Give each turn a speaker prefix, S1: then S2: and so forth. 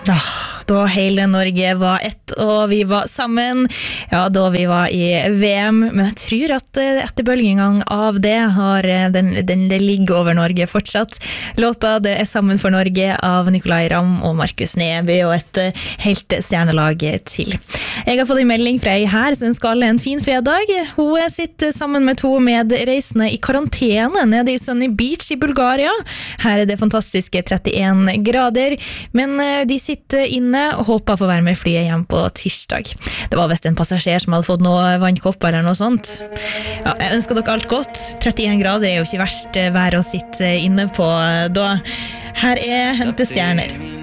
S1: Da hele Norge var ett, og vi var sammen, da vi var i VM, men jeg tror at etterbølgen av det har, det ligger over Norge fortsatt. Låta Det sammen for Norge av Nicolai Ramm og Markus Neby og et helt stjernelag til. Jeg har fått en melding fra ei her som ønsker alle en fin fredag. Hun sitter sammen med to medreisende i karantene nede i Sunny Beach i Bulgaria. Her det fantastiske 31 grader, men de sitter inne og håper å få være med flyet hjem på tirsdag. Det var vist en passasjer som hadde fått noe vannkopper eller noe sånt. Jeg ønsker dere alt godt. 31 grader jo ikke verst vær å sitte inne på da. Her Hente stjerner.